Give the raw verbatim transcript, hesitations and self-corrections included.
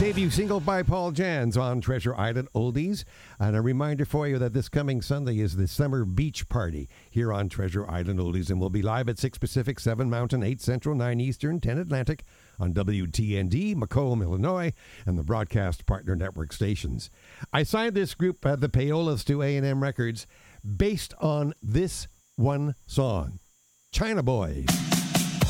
Debut single by Paul Jans on Treasure Island Oldies. And a reminder for you that this coming Sunday is the Summer Beach Party here on Treasure Island Oldies. And we'll be live at six Pacific, seven Mountain, eight Central, nine Eastern, ten Atlantic on W T N D, Macomb, Illinois, and the broadcast partner network stations. I signed this group at the Payolas to A and M Records based on this one song, China Boys.